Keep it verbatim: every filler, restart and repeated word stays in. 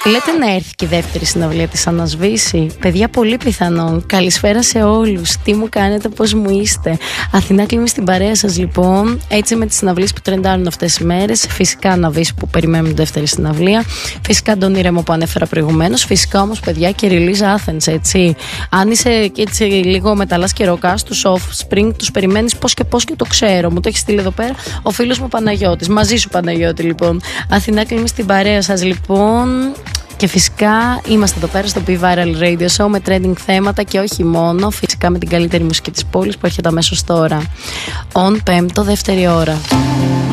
Λέτε να έρθει και η δεύτερη συναυλία της Ανασβήση. Παιδιά, πολύ πιθανόν. Καλησπέρα σε όλους. Τι μου κάνετε, πώς μου είστε. Αθηνά Κλίμη στην παρέα σας λοιπόν. Έτσι με τις συναυλίες που τρεντάρουν αυτές τις μέρες. Φυσικά Αναβήση που περιμένουμε τη δεύτερη συναυλία. Φυσικά τον Ήρεμο που ανέφερα προηγουμένως. Φυσικά όμως, παιδιά, και Release Athens, έτσι. Αν είσαι έτσι λίγο μεταλλάς και ροκάς, τους Offspring τους περιμένεις πώς και πώς και το ξέρω. Μου το έχει στείλει εδώ πέρα ο φίλος μου Παναγιώτης. Μαζί σου, Παναγιώτη, λοιπόν. Αθηνά Κλίμη στην παρέα σας λοιπόν. Και φυσικά είμαστε εδώ πέρα στο Be Viral Radio Show με trending θέματα και όχι μόνο. Φυσικά με την καλύτερη μουσική της πόλης που έρχεται αμέσως τώρα. On Πέμπτο, δεύτερη ώρα.